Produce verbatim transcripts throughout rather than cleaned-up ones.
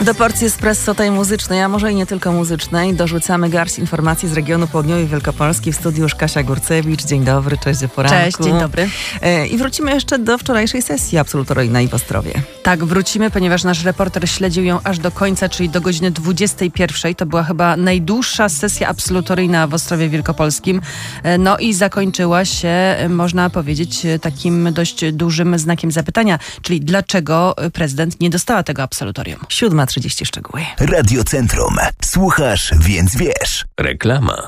Do porcji espresso tej muzycznej, a może i nie tylko muzycznej, dorzucamy garść informacji z regionu południowej Wielkopolski. W studiu już Kasia Górcewicz. Dzień dobry, cześć o poranku. Cześć, dzień dobry. I wrócimy jeszcze do wczorajszej sesji absolutoryjnej w Ostrowie. Tak, wrócimy, ponieważ nasz reporter śledził ją aż do końca, czyli do godziny dwudziestej pierwszej. To była chyba najdłuższa sesja absolutoryjna w Ostrowie Wielkopolskim. No i zakończyła się, można powiedzieć, takim dość dużym znakiem zapytania, czyli dlaczego prezydent nie dostała tego absolutorium. Siódma trzydzieści szczegóły. Radio Centrum. Słuchasz, więc wiesz. Reklama.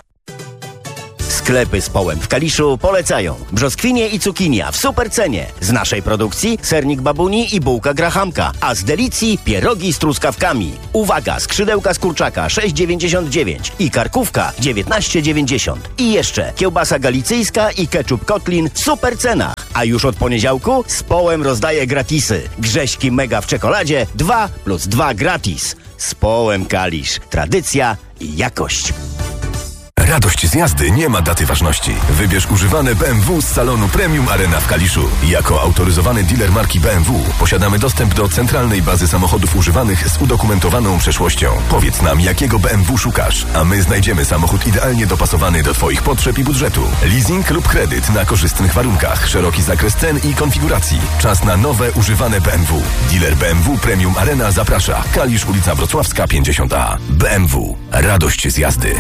Sklepy z Połem w Kaliszu polecają brzoskwinie i cukinia w super cenie. Z naszej produkcji sernik babuni i bułka grahamka, a z Delicji pierogi z truskawkami. Uwaga, skrzydełka z kurczaka sześć dziewięćdziesiąt dziewięć i karkówka dziewiętnaście dziewięćdziesiąt. I jeszcze kiełbasa galicyjska i ketchup Kotlin w super cenach. A już od poniedziałku z Połem rozdaje gratisy. Grześki mega w czekoladzie dwa plus dwa gratis. Z Połem Kalisz. Tradycja i jakość. Radość z jazdy nie ma daty ważności. Wybierz używane B M W z salonu Premium Arena w Kaliszu. Jako autoryzowany dealer marki B M W posiadamy dostęp do centralnej bazy samochodów używanych z udokumentowaną przeszłością. Powiedz nam, jakiego B M W szukasz, a my znajdziemy samochód idealnie dopasowany do Twoich potrzeb i budżetu. Leasing lub kredyt na korzystnych warunkach, szeroki zakres cen i konfiguracji. Czas na nowe, używane B M W. Dealer B M W Premium Arena zaprasza. Kalisz, ulica Wrocławska pięćdziesiąt A. B M W. Radość z jazdy.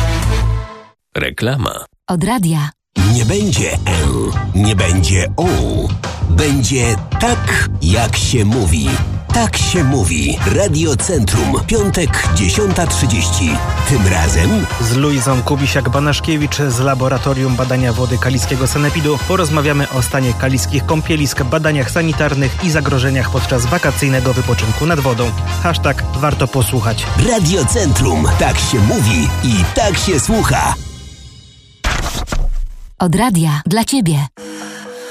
Reklama. Od radia. Nie będzie L, nie będzie O. Będzie tak, jak się mówi. Tak się mówi. Radio Centrum. Piątek, dziesiąta trzydzieści. Tym razem z Luizą Kubisiak-Banaszkiewicz z Laboratorium Badania Wody Kaliskiego Sanepidu porozmawiamy o stanie kaliskich kąpielisk, badaniach sanitarnych i zagrożeniach podczas wakacyjnego wypoczynku nad wodą. Hashtag warto posłuchać. Radio Centrum. Tak się mówi i tak się słucha. Od radia dla Ciebie.